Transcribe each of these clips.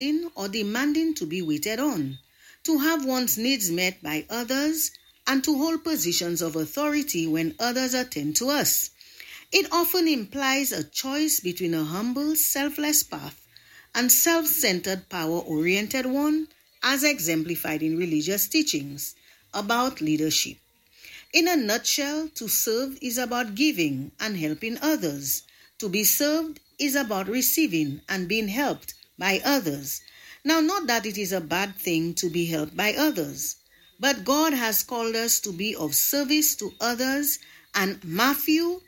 or demanding to be waited on, to have one's needs met by others, and to hold positions of authority when others attend to us. It often implies a choice between a humble, selfless path and self-centered, power-oriented one, as exemplified in religious teachings about leadership. In a nutshell, to serve is about giving and helping others. To be served is about receiving and being helped by others. Now, not that it is a bad thing to be helped by others, but God has called us to be of service to others, and Matthew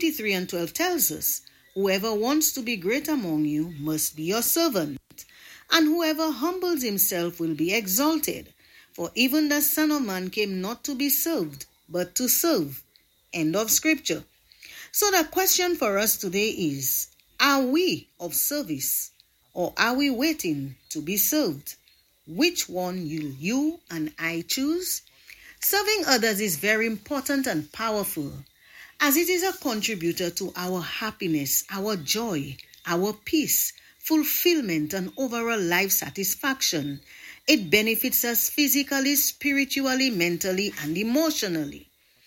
23:12 tells us, "Whoever wants to be great among you must be your servant, and whoever humbles himself will be exalted. For even the Son of Man came not to be served, but to serve." End of scripture. So the question for us today is, are we of service, or are we waiting to be served? Which one will you and I choose? Serving others is very important and powerful, as it is a contributor to our happiness, our joy, our peace, fulfillment, and overall life satisfaction. It benefits us physically, spiritually, mentally, and emotionally.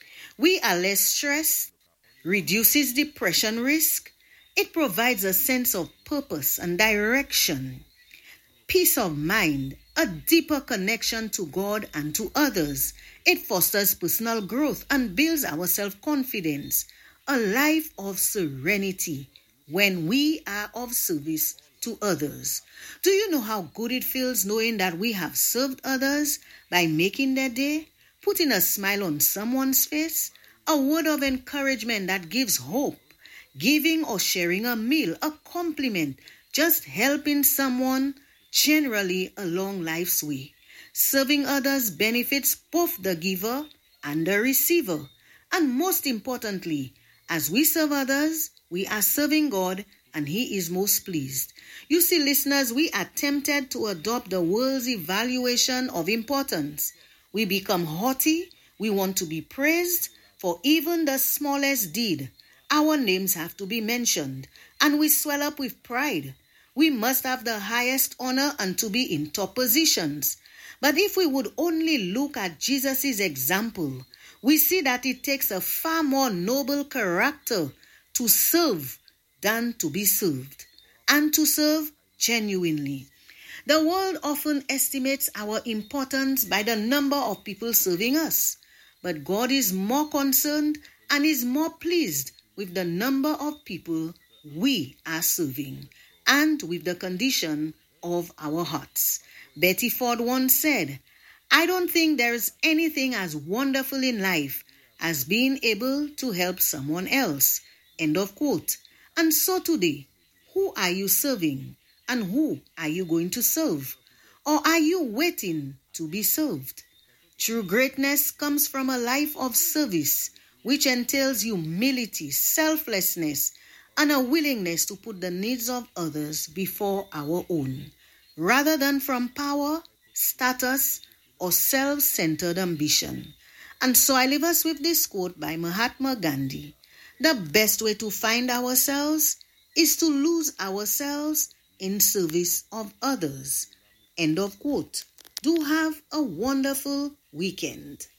We are less stressed, reduces depression risk. It provides a sense of purpose and direction, peace of mind, a deeper connection to God and to others. It fosters personal growth and builds our self-confidence, a life of serenity when we are of service to others. Do you know how good it feels knowing that we have served others by making their day, putting a smile on someone's face, a word of encouragement that gives hope, giving or sharing a meal, a compliment, just helping someone generally along life's way? Serving others benefits both the giver and the receiver. And most importantly, as we serve others, we are serving God, and He is most pleased. You see, listeners, we are tempted to adopt the world's evaluation of importance. We become haughty. We want to be praised for even the smallest deed. Our names have to be mentioned, and we swell up with pride. We must have the highest honor and to be in top positions. But if we would only look at Jesus' example, we see that it takes a far more noble character to serve than to be served, and to serve genuinely. The world often estimates our importance by the number of people serving us, but God is more concerned and is more pleased with the number of people we are serving, and with the condition of our hearts. Betty Ford once said, "I don't think there is anything as wonderful in life as being able to help someone else." End of quote. And so today, who are you serving, and who are you going to serve? Or are you waiting to be served? True greatness comes from a life of service, which entails humility, selflessness, and a willingness to put the needs of others before our own, rather than from power, status, or self-centered ambition. And so I leave us with this quote by Mahatma Gandhi: "The best way to find ourselves is to lose ourselves in service of others." End of quote. Do have a wonderful weekend.